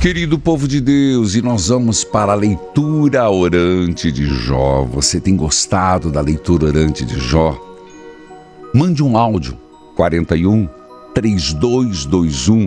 Querido povo de Deus, e nós vamos para a leitura orante de Jó. Você tem gostado da leitura orante de Jó? Mande um áudio, 41 3221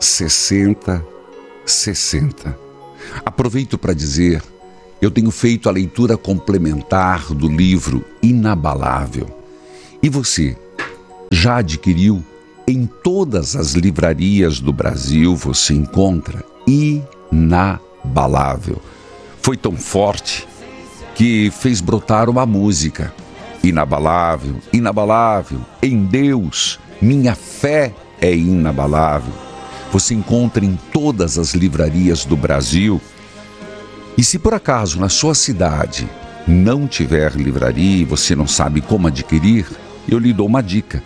6060. Aproveito para dizer, eu tenho feito a leitura complementar do livro Inabalável. E você já adquiriu? Em todas as livrarias do Brasil você encontra Inabalável. Foi tão forte que fez brotar uma música. Inabalável, inabalável, em Deus, minha fé é inabalável. Você encontra em todas as livrarias do Brasil. E se por acaso na sua cidade não tiver livraria e você não sabe como adquirir, eu lhe dou uma dica.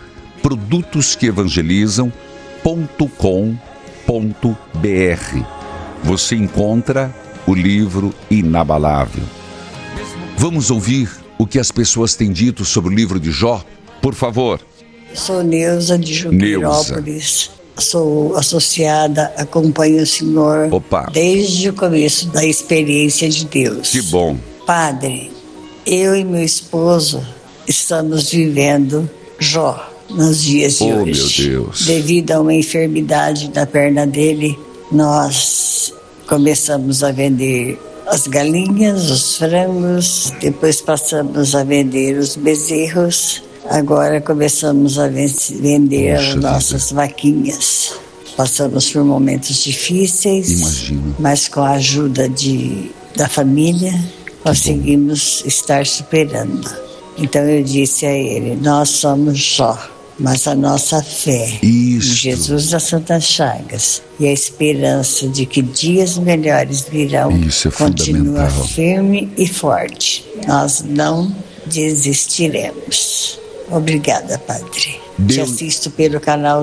produtosqueevangelizam.com.br. Você encontra o livro Inabalável. Vamos ouvir o que as pessoas têm dito sobre o livro de Jó? Por favor. Sou Neuza de Juquirópolis. Sou associada, acompanho o senhor desde o começo da experiência de Deus. Que bom. Padre, eu e meu esposo estamos vivendo Jó nos dias de hoje. Meu Deus. Devido a uma enfermidade na perna dele, nós começamos a vender as galinhas, os frangos, depois passamos a vender os bezerros, agora começamos a vender as nossas vaquinhas. Passamos por momentos difíceis, imagino, mas com a ajuda da família conseguimos estar superando. Então eu disse a ele, nós somos Jó, mas a nossa fé em Jesus das Santas Chagas e a esperança de que dias melhores virão continua firme e forte. Nós não desistiremos. Obrigada, Padre. Te assisto pelo canal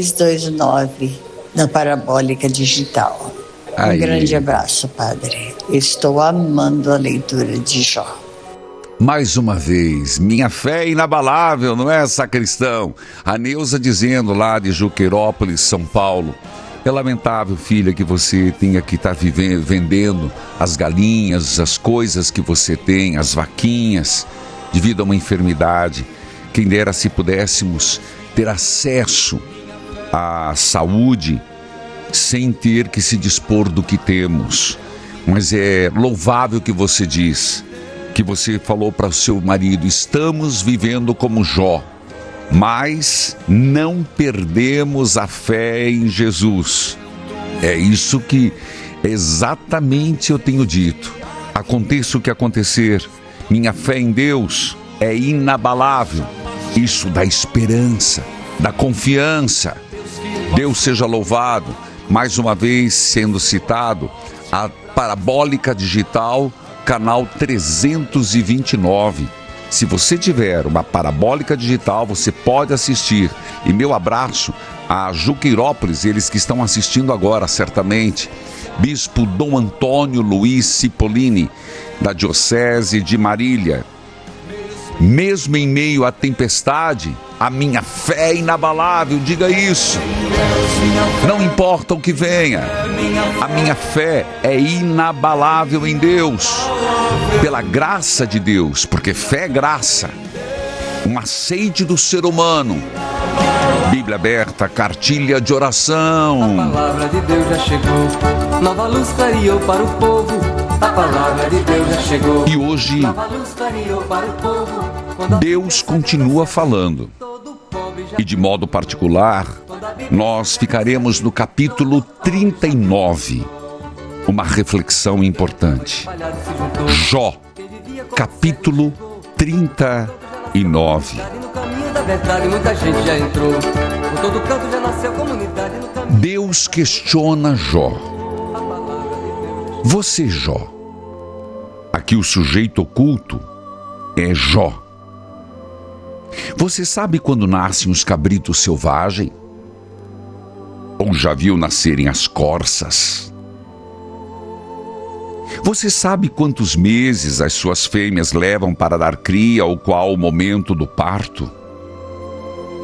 329 da Parabólica Digital. Um grande abraço, Padre. Estou amando a leitura de Jó. Mais uma vez, minha fé é inabalável, não é, sacristão? A Neuza dizendo lá de Juqueirópolis, São Paulo. É lamentável, filha, que você tenha que estar vendendo as galinhas, as coisas que você tem, as vaquinhas, devido a uma enfermidade. Quem dera se pudéssemos ter acesso à saúde sem ter que se dispor do que temos. Mas é louvável que você diz, que você falou para o seu marido, estamos vivendo como Jó, mas não perdemos a fé em Jesus. É isso que exatamente eu tenho dito. Aconteça o que acontecer, minha fé em Deus é inabalável. Isso dá esperança, dá confiança. Deus seja louvado. Mais uma vez sendo citado, a Parabólica Digital, canal 329. Se você tiver uma parabólica digital, você pode assistir. E meu abraço a Juqueirópolis, eles que estão assistindo agora, certamente. Bispo Dom Antônio Luiz Cipollini, da Diocese de Marília. Mesmo em meio à tempestade, a minha fé é inabalável, diga isso. Não importa o que venha, a minha fé é inabalável em Deus, pela graça de Deus, porque fé é graça, um aceite do ser humano. Bíblia aberta, cartilha de oração. A palavra de Deus já chegou, nova luz clareou para o povo. A palavra de Deus já chegou. E hoje, Deus continua falando. E de modo particular, nós ficaremos no capítulo 39. Uma reflexão importante. Jó, capítulo 39. Deus questiona Jó. Você, Jó. Aqui o sujeito oculto é Jó. Você sabe quando nascem os cabritos selvagens? Ou já viu nascerem as corças? Você sabe quantos meses as suas fêmeas levam para dar cria ou qual o momento do parto?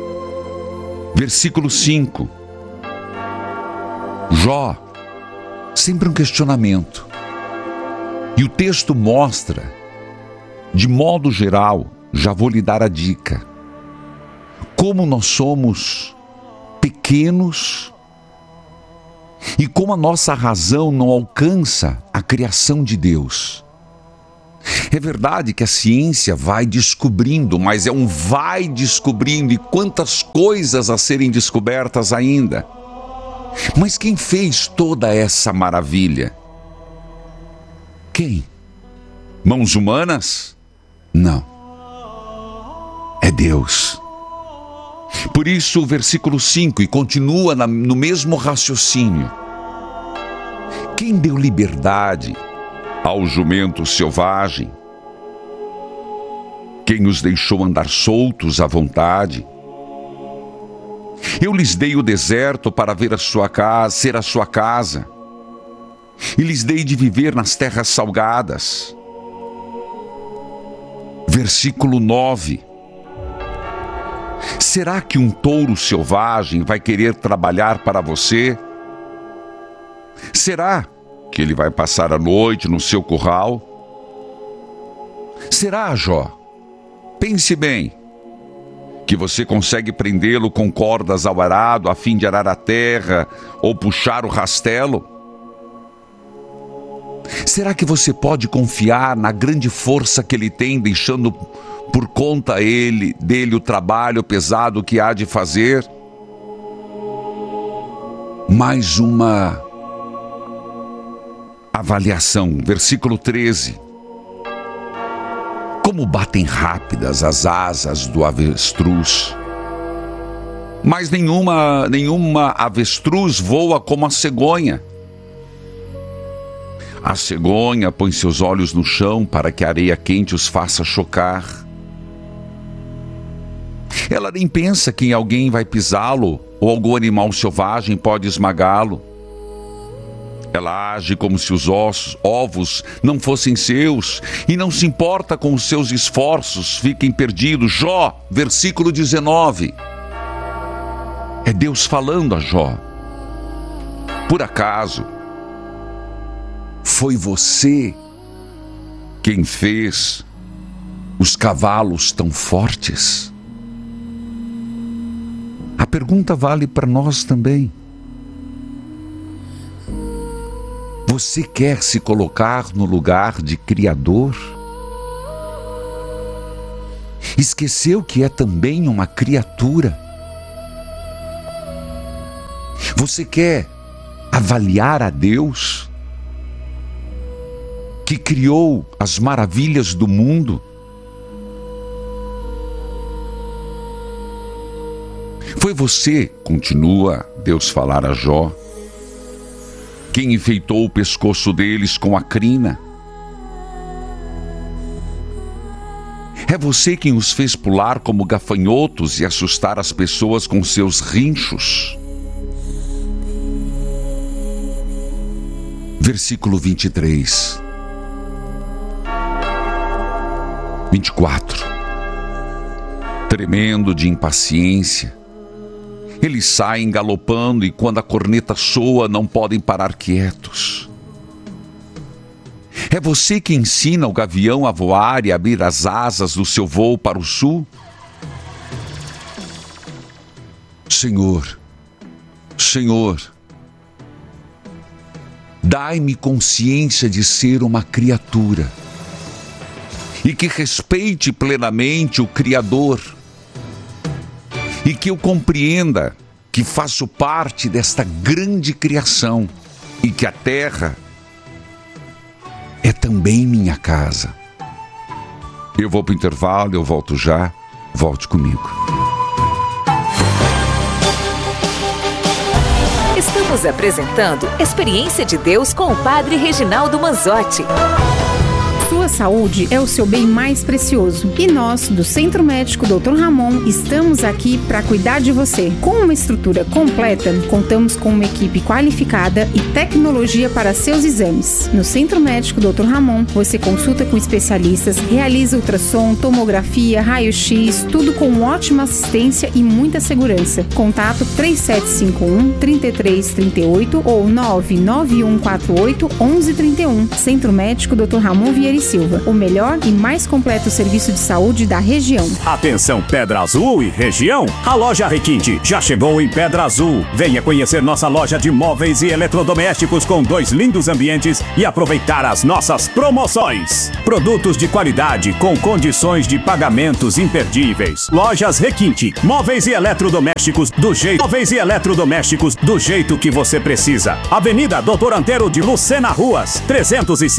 Versículo 5. Jó, Sempre um questionamento. E o texto mostra, de modo geral, já vou lhe dar a dica, como nós somos pequenos e como a nossa razão não alcança a criação de Deus. É verdade que a ciência vai descobrindo, mas é um vai descobrindo, e quantas coisas a serem descobertas ainda. Mas quem fez toda essa maravilha? Quem? Mãos humanas? Não. É Deus. Por isso o versículo 5, e continua no mesmo raciocínio. Quem deu liberdade ao jumento selvagem? Quem os deixou andar soltos à vontade? Eu lhes dei o deserto para ver a sua casa, ser a sua casa, e lhes dei de viver nas terras salgadas. Versículo 9. Será que um touro selvagem vai querer trabalhar para você? Será que ele vai passar a noite no seu curral? Será, Jó? Pense bem, que você consegue prendê-lo com cordas ao arado a fim de arar a terra ou puxar o rastelo? Será que você pode confiar na grande força que ele tem, deixando por conta dele o trabalho pesado que há de fazer? Mais uma avaliação, versículo 13. Como batem rápidas as asas do avestruz. Mas nenhuma avestruz voa como a cegonha. A cegonha põe seus olhos no chão para que a areia quente os faça chocar. Ela nem pensa que alguém vai pisá-lo ou algum animal selvagem pode esmagá-lo. Ela age como se os ovos não fossem seus e não se importa com os seus esforços, fiquem perdidos. Jó, versículo 19. É Deus falando a Jó. Por acaso, foi você quem fez os cavalos tão fortes? A pergunta vale para nós também. Você quer se colocar no lugar de Criador? Esqueceu que é também uma criatura? Você quer avaliar a Deus, que criou as maravilhas do mundo? Foi você, continua Deus falar a Jó, quem enfeitou o pescoço deles com a crina. É você quem os fez pular como gafanhotos e assustar as pessoas com seus rinchos. Versículo 23. 24. Tremendo de impaciência, eles saem galopando e quando a corneta soa não podem parar quietos. É você que ensina o gavião a voar e abrir as asas do seu voo para o sul? Senhor, Senhor, dai-me consciência de ser uma criatura e que respeite plenamente o Criador e que eu compreenda que faço parte desta grande criação e que a terra é também minha casa. Eu vou para o intervalo, eu volto já, volte comigo. Estamos apresentando Experiência de Deus com o Padre Reginaldo Manzotti. Sua saúde é o seu bem mais precioso. E nós, do Centro Médico Dr. Ramon, estamos aqui para cuidar de você. Com uma estrutura completa, contamos com uma equipe qualificada e tecnologia para seus exames. No Centro Médico Dr. Ramon, você consulta com especialistas, realiza ultrassom, tomografia, raio-x, tudo com ótima assistência e muita segurança. Contato 3751-3338 ou 99148-1131. Centro Médico Dr. Ramon Vieira e Silva, o melhor e mais completo serviço de saúde da região. Atenção Pedra Azul e região, a loja Requinte já chegou em Pedra Azul. Venha conhecer nossa loja de móveis e eletrodomésticos com 2 lindos ambientes e aproveitar as nossas promoções. Produtos de qualidade com condições de pagamentos imperdíveis. Lojas Requinte, móveis e eletrodomésticos do jeito que você precisa. Avenida Doutor Antero de Lucena Ruas, 305.